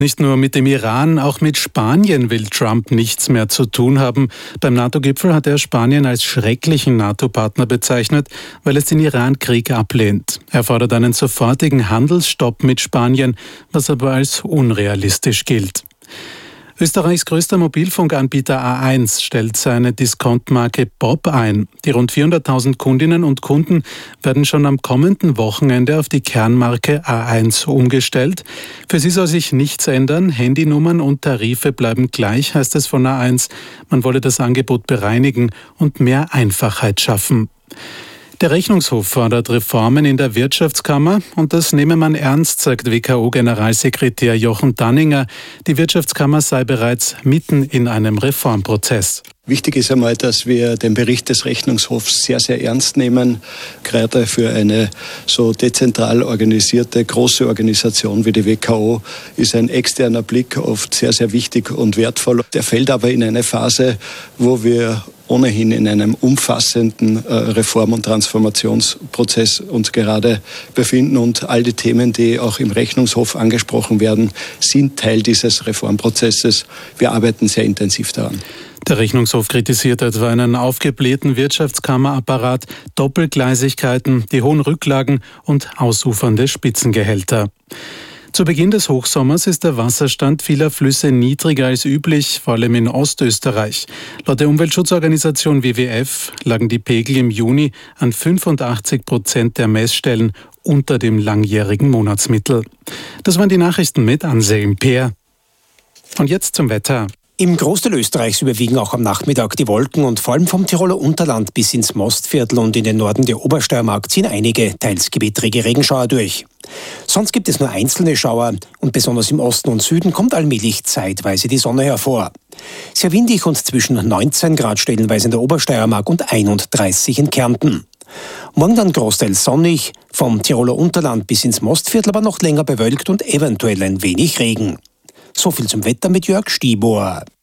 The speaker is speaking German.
Nicht nur mit dem Iran, auch mit Spanien will Trump nichts mehr zu tun haben. Beim NATO-Gipfel hat er Spanien als schrecklichen NATO-Partner bezeichnet, weil es den Iran-Krieg ablehnt. Er fordert einen sofortigen Handelsstopp mit Spanien, was aber als unrealistisch gilt. Österreichs größter Mobilfunkanbieter A1 stellt seine Diskontmarke Bob ein. Die rund 400.000 Kundinnen und Kunden werden schon am kommenden Wochenende auf die Kernmarke A1 umgestellt. Für sie soll sich nichts ändern. Handynummern und Tarife bleiben gleich, heißt es von A1. Man wolle das Angebot bereinigen und mehr Einfachheit schaffen. Der Rechnungshof fordert Reformen in der Wirtschaftskammer und das nehme man ernst, sagt WKO-Generalsekretär Jochen Danninger. Die Wirtschaftskammer sei bereits mitten in einem Reformprozess. Wichtig ist einmal, dass wir den Bericht des Rechnungshofs sehr, sehr ernst nehmen. Gerade für eine so dezentral organisierte, große Organisation wie die WKO ist ein externer Blick oft sehr, sehr wichtig und wertvoll. Der fällt aber in eine Phase, wo wir ohnehin in einem umfassenden Reform- und Transformationsprozess uns gerade befinden. Und all die Themen, die auch im Rechnungshof angesprochen werden, sind Teil dieses Reformprozesses. Wir arbeiten sehr intensiv daran. Der Rechnungshof kritisiert etwa einen aufgeblähten Wirtschaftskammerapparat, Doppelgleisigkeiten, die hohen Rücklagen und ausufernde Spitzengehälter. Zu Beginn des Hochsommers ist der Wasserstand vieler Flüsse niedriger als üblich, vor allem in Ostösterreich. Laut der Umweltschutzorganisation WWF lagen die Pegel im Juni an 85% der Messstellen unter dem langjährigen Monatsmittel. Das waren die Nachrichten mit Anselm Peer. Und jetzt zum Wetter. Im Großteil Österreichs überwiegen auch am Nachmittag die Wolken und vor allem vom Tiroler Unterland bis ins Mostviertel und in den Norden der Obersteiermark ziehen einige, teils gewittrige Regenschauer durch. Sonst gibt es nur einzelne Schauer und besonders im Osten und Süden kommt allmählich zeitweise die Sonne hervor. Sehr windig und zwischen 19 Grad stellenweise in der Obersteiermark und 31 in Kärnten. Morgen dann großteils sonnig, vom Tiroler Unterland bis ins Mostviertel aber noch länger bewölkt und eventuell ein wenig Regen. So viel zum Wetter mit Jörg Stiebuhr.